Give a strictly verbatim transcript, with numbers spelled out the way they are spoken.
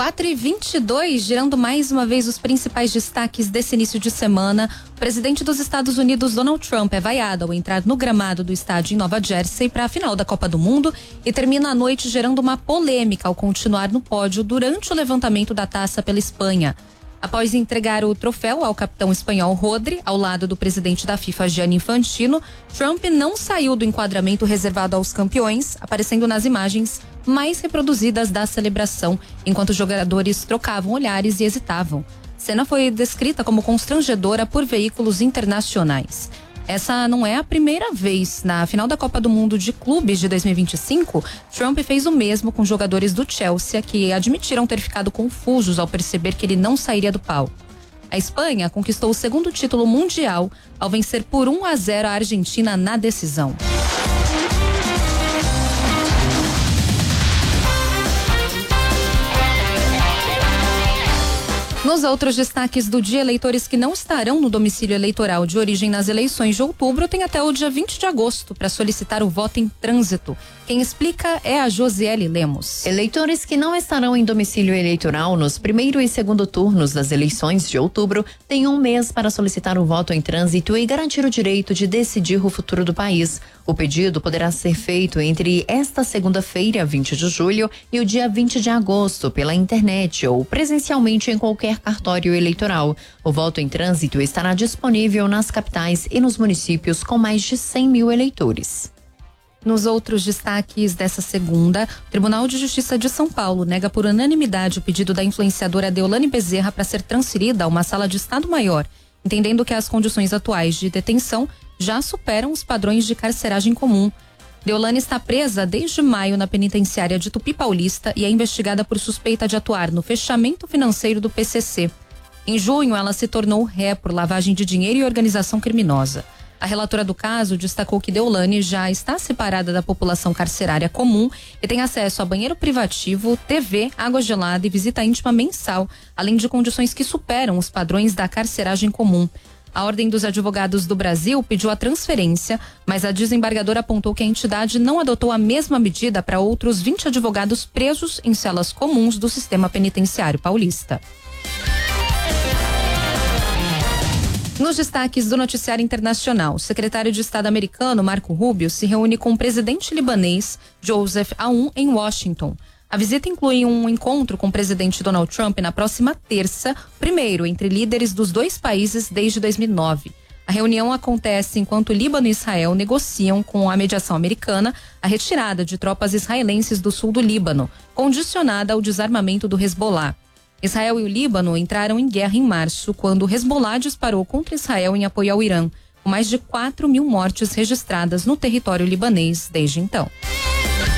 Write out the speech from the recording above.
quatro e vinte e dois, girando mais uma vez os principais destaques desse início de semana. O presidente dos Estados Unidos, Donald Trump, é vaiado ao entrar no gramado do estádio em Nova Jersey para a final da Copa do Mundo e termina a noite gerando uma polêmica ao continuar no pódio durante o levantamento da taça pela Espanha. Após entregar o troféu ao capitão espanhol Rodri, ao lado do presidente da FIFA, Gianni Infantino, Trump não saiu do enquadramento reservado aos campeões, aparecendo nas imagens mais reproduzidas da celebração, enquanto os jogadores trocavam olhares e hesitavam. A cena foi descrita como constrangedora por veículos internacionais. Essa não é a primeira vez. Na final da Copa do Mundo de Clubes de dois mil e vinte e cinco, Trump fez o mesmo com jogadores do Chelsea que admitiram ter ficado confusos ao perceber que ele não sairia do palco. A Espanha conquistou o segundo título mundial ao vencer por um a zero a Argentina na decisão. Nos outros destaques do dia, eleitores que não estarão no domicílio eleitoral de origem nas eleições de outubro têm até o dia vinte de agosto para solicitar o voto em trânsito. Quem explica é a Josiele Lemos. Eleitores que não estarão em domicílio eleitoral nos primeiro e segundo turnos das eleições de outubro têm um mês para solicitar o voto em trânsito e garantir o direito de decidir o futuro do país. O pedido poderá ser feito entre esta segunda-feira, vinte de julho, e o dia vinte de agosto pela internet ou presencialmente em qualquer cartório eleitoral. O voto em trânsito estará disponível nas capitais e nos municípios com mais de cem mil eleitores. Nos outros destaques dessa segunda, o Tribunal de Justiça de São Paulo nega por unanimidade o pedido da influenciadora Deolane Bezerra para ser transferida a uma sala de Estado Maior, entendendo que as condições atuais de detenção já superam os padrões de carceragem comum. Deolane está presa desde maio na penitenciária de Tupi Paulista e é investigada por suspeita de atuar no fechamento financeiro do P C C. Em junho, ela se tornou ré por lavagem de dinheiro e organização criminosa. A relatora do caso destacou que Deolane já está separada da população carcerária comum e tem acesso a banheiro privativo, T V, água gelada e visita íntima mensal, além de condições que superam os padrões da carceragem comum. A Ordem dos Advogados do Brasil pediu a transferência, mas a desembargadora apontou que a entidade não adotou a mesma medida para outros vinte advogados presos em celas comuns do sistema penitenciário paulista. Nos destaques do noticiário internacional, o secretário de Estado americano, Marco Rubio, se reúne com o presidente libanês, Joseph Aoun, em Washington. A visita inclui um encontro com o presidente Donald Trump na próxima terça, primeiro entre líderes dos dois países desde dois mil e nove. A reunião acontece enquanto Líbano e Israel negociam com a mediação americana a retirada de tropas israelenses do sul do Líbano, condicionada ao desarmamento do Hezbollah. Israel e o Líbano entraram em guerra em março, quando o Hezbollah disparou contra Israel em apoio ao Irã, com mais de quatro mil mortes registradas no território libanês desde então.